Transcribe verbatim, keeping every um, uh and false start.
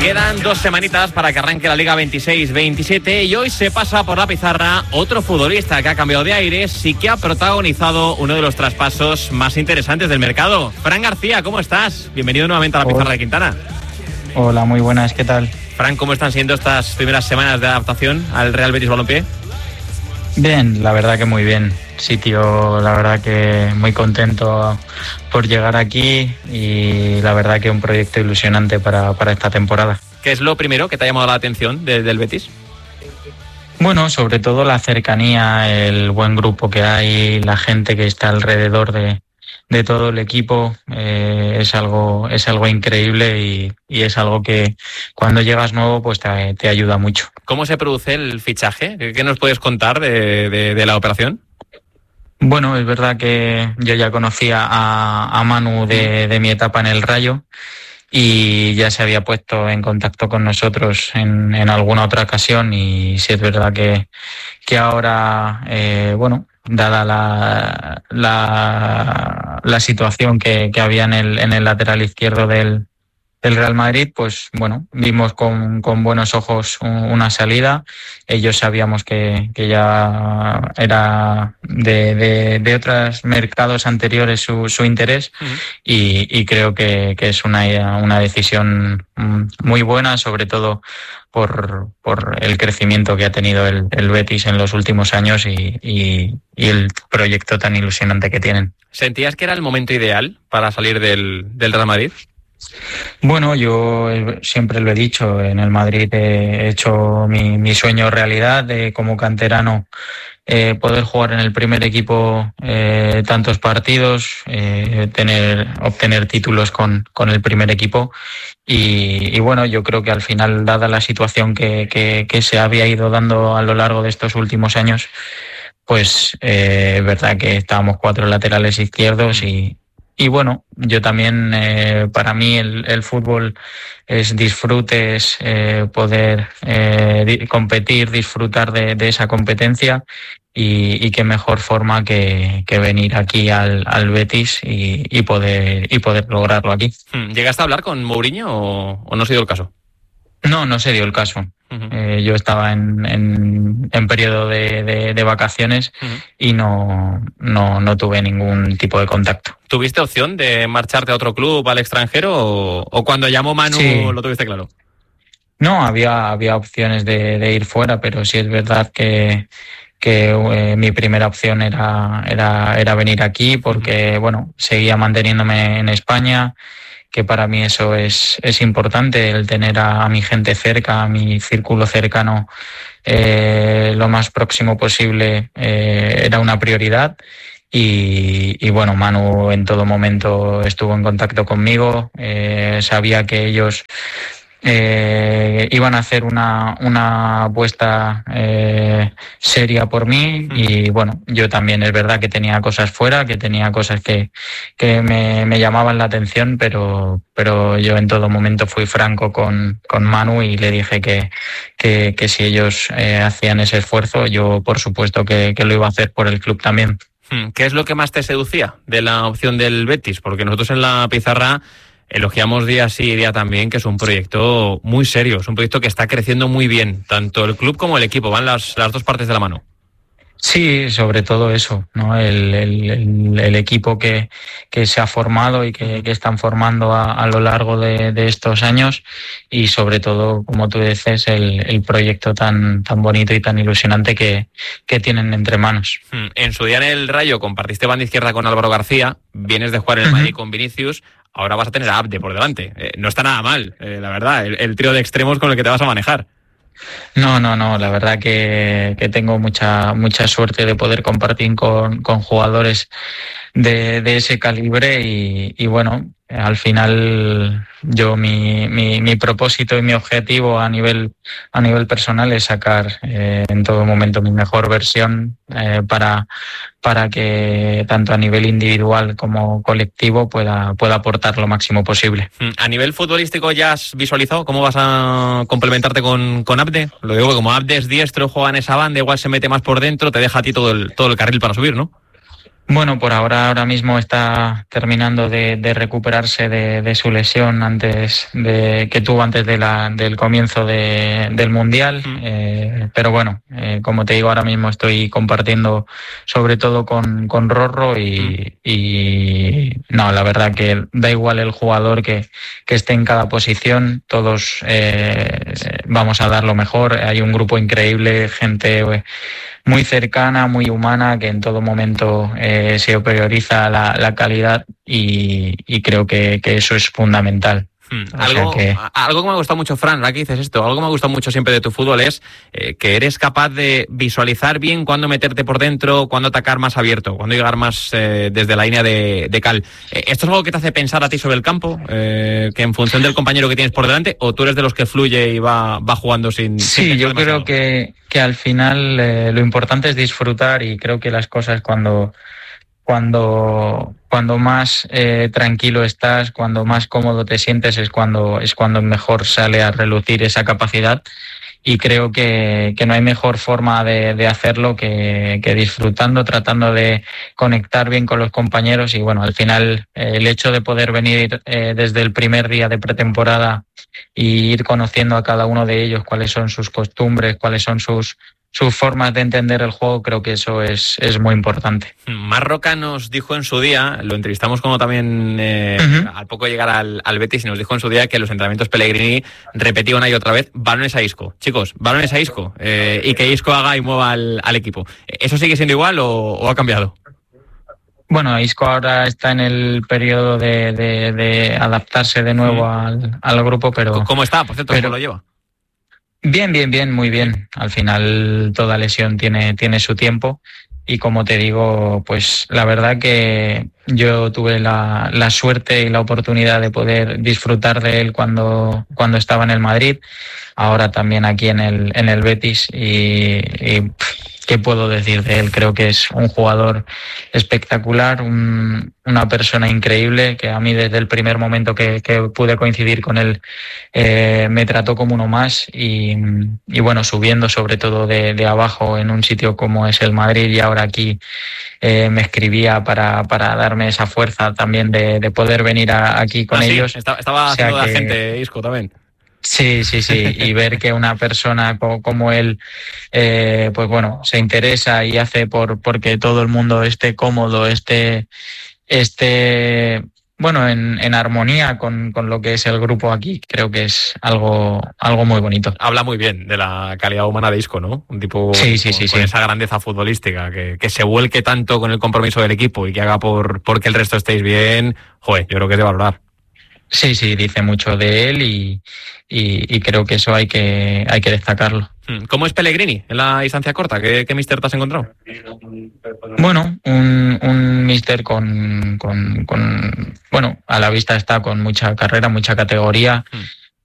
Quedan dos semanitas para que arranque la Liga veintiséis veintisiete y hoy se pasa por la pizarra otro futbolista que ha cambiado de aires y que ha protagonizado uno de los traspasos más interesantes del mercado. Fran García, ¿cómo estás? Bienvenido nuevamente a la pizarra de Quintana. Hola, muy buenas, ¿qué tal? Fran, ¿cómo están siendo estas primeras semanas de adaptación al Real Betis Balompié? Bien, la verdad que muy bien. Sitio, la verdad que muy contento por llegar aquí y la verdad que un proyecto ilusionante para, para esta temporada. ¿Qué es lo primero que te ha llamado la atención de, del Betis? Bueno, sobre todo la cercanía, el buen grupo que hay, la gente que está alrededor de, de todo el equipo, eh, es algo es algo increíble y, y es algo que cuando llegas nuevo pues te, te ayuda mucho. ¿Cómo se produce el fichaje? ¿Qué nos puedes contar de, de, de la operación? Bueno, es verdad que yo ya conocía a, a Manu de, de mi etapa en el Rayo y ya se había puesto en contacto con nosotros en, en alguna otra ocasión y sí es verdad que, que ahora, eh, bueno, dada la, la, la situación que, que había en el, en el lateral izquierdo del, del Real Madrid, pues bueno, vimos con, con buenos ojos una salida. Ellos sabíamos que, que ya era de, de, de otros mercados anteriores su, su interés uh-huh. y, y creo que, que es una, una decisión muy buena, sobre todo por, por el crecimiento que ha tenido el, el Betis en los últimos años y, y, y el proyecto tan ilusionante que tienen. ¿Sentías que era el momento ideal para salir del, del Real Madrid? Bueno, yo siempre lo he dicho, en el Madrid he hecho mi, mi sueño realidad de como canterano eh, poder jugar en el primer equipo eh, tantos partidos, eh, tener obtener títulos con, con el primer equipo y, y bueno, yo creo que al final, dada la situación que, que, que se había ido dando a lo largo de estos últimos años, pues eh, es verdad que estábamos cuatro laterales izquierdos y Y bueno, yo también, eh, para mí el, el fútbol es disfrute, es eh, poder eh, di- competir, disfrutar de, de esa competencia y, y qué mejor forma que, que venir aquí al, al Betis y, y poder y poder lograrlo aquí. ¿Llegaste a hablar con Mourinho o, o no se dio el caso? No, no se dio el caso. Uh-huh. Eh, yo estaba en, en, en periodo de, de, de vacaciones uh-huh. y no, no, no tuve ningún tipo de contacto. ¿Tuviste opción de marcharte a otro club, al extranjero, o, o cuando llamó Manu sí. lo tuviste claro? No, había, había opciones de, de ir fuera, pero sí es verdad que, que eh, mi primera opción era, era, era venir aquí porque, uh-huh. bueno, seguía manteniéndome en España, que para mí eso es, es importante, el tener a, a mi gente cerca, a mi círculo cercano eh, lo más próximo posible eh, era una prioridad y, y bueno, Manu en todo momento estuvo en contacto conmigo, eh, sabía que ellos Eh, iban a hacer una, una apuesta eh, seria por mí y bueno, yo también es verdad que tenía cosas fuera, que tenía cosas que, que me, me llamaban la atención, pero, pero yo en todo momento fui franco con, con Manu y le dije que, que, que si ellos eh, hacían ese esfuerzo, yo por supuesto que, que lo iba a hacer por el club también. ¿Qué es lo que más te seducía de la opción del Betis? Porque nosotros en la pizarra elogiamos día sí y día también que es un proyecto muy serio, es un proyecto que está creciendo muy bien, tanto el club como el equipo, van las, las dos partes de la mano. Sí, sobre todo eso, ¿no? El, el, el, el equipo que, que se ha formado y que, que están formando a, a lo largo de, de estos años y sobre todo, como tú dices, el, el proyecto tan, tan bonito y tan ilusionante que, que tienen entre manos. En su día en el Rayo compartiste banda izquierda con Álvaro García, vienes de jugar en el Madrid con Vinicius, ahora vas a tener a Abde por delante. Eh, no está nada mal, eh, la verdad, el, el trío de extremos con el que te vas a manejar. No, no, no, la verdad que, que tengo mucha mucha suerte de poder compartir con, con jugadores de, de ese calibre y, y bueno, al final yo mi, mi, mi propósito y mi objetivo a nivel a nivel personal es sacar eh, en todo momento mi mejor versión eh, para para que tanto a nivel individual como colectivo pueda pueda aportar lo máximo posible. A nivel futbolístico, ¿ya has visualizado cómo vas a complementarte con, con Abde? Lo digo, como Abde es diestro, juega en esa banda, igual se mete más por dentro, te deja a ti todo el todo el carril para subir, ¿no? Bueno, por ahora ahora mismo está terminando de, de recuperarse de, de su lesión antes de que tuvo antes de la, del comienzo de, del Mundial. Mm. Eh, pero bueno, eh, como te digo, ahora mismo estoy compartiendo sobre todo con, con Rorro y, mm. y no, la verdad que da igual el jugador que, que esté en cada posición, todos eh, vamos a dar lo mejor. Hay un grupo increíble, gente eh, muy cercana, muy humana, que en todo momento eh, se prioriza la, la calidad y, y creo que, que eso es fundamental. Hmm. Algo, que... algo que me ha gustado mucho, Fran, ahora que dices esto, algo que me ha gustado mucho siempre de tu fútbol es eh, que eres capaz de visualizar bien cuándo meterte por dentro, cuándo atacar más abierto, cuándo llegar más eh, desde la línea de, de cal. Eh, ¿Esto es algo que te hace pensar a ti sobre el campo? Eh, ¿Que en función del compañero que tienes por delante, o tú eres de los que fluye y va, va jugando sin... Sí, sin yo creo que, que al final eh, lo importante es disfrutar, y creo que las cosas cuando... Cuando, cuando más eh, tranquilo estás, cuando más cómodo te sientes, es cuando, es cuando mejor sale a relucir esa capacidad. Y creo que, que no hay mejor forma de, de hacerlo que, que disfrutando, tratando de conectar bien con los compañeros. Y bueno, al final eh, el hecho de poder venir eh, desde el primer día de pretemporada y ir conociendo a cada uno de ellos, cuáles son sus costumbres, cuáles son sus sus formas de entender el juego, creo que eso es, es muy importante. Marroca nos dijo en su día, lo entrevistamos como también eh, uh-huh. al poco llegar al, al Betis, y nos dijo en su día que los entrenamientos Pellegrini repetía una y otra vez balones a Isco. Chicos, balones a Isco, eh, y que Isco haga y mueva al, al equipo. ¿Eso sigue siendo igual o, o ha cambiado? Bueno, Isco ahora está en el periodo de, de, de adaptarse de nuevo uh-huh. al, al grupo, pero... ¿Cómo está? Por cierto, pero... ¿cómo lo lleva? Bien, bien, bien, muy bien. Al final toda lesión tiene, tiene su tiempo, y como te digo, pues la verdad que yo tuve la, la suerte y la oportunidad de poder disfrutar de él cuando, cuando estaba en el Madrid, ahora también aquí en el, en el Betis, y, y ¿qué puedo decir de él? Creo que es un jugador espectacular, un, una persona increíble, que a mí desde el primer momento que, que pude coincidir con él eh, me trató como uno más, y, y bueno, subiendo sobre todo de, de abajo en un sitio como es el Madrid, y ahora aquí eh, me escribía para, para darme esa fuerza también de, de poder venir a, aquí con ah, ellos. Sí, estaba, estaba haciendo de agente Isco también. Sí, sí, sí, y ver que una persona como él, eh, pues bueno, se interesa y hace por porque todo el mundo esté cómodo, esté, esté bueno, en, en armonía con, con lo que es el grupo aquí, creo que es algo, algo muy bonito. Habla muy bien de la calidad humana de Isco, ¿no? Un tipo sí, sí, con, sí, con sí. esa grandeza futbolística, que, que se vuelque tanto con el compromiso del equipo y que haga por, por que el resto estéis bien, joder, yo creo que es de valorar. Sí, sí, dice mucho de él, y, y, y creo que eso hay que, hay que destacarlo. ¿Cómo es Pellegrini en la distancia corta? ¿Qué, qué míster te has encontrado? Bueno, un, un míster con, con, con, bueno, a la vista está con mucha carrera, mucha categoría. Hmm.